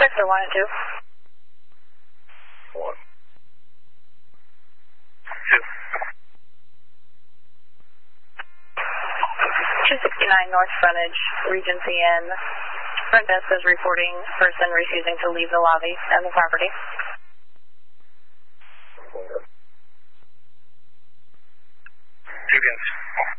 Sector 1 and 2. 1. 2. 269 North Frontage, Regency Inn. Front desk is reporting person refusing to leave the lobby and the property. 2 guns.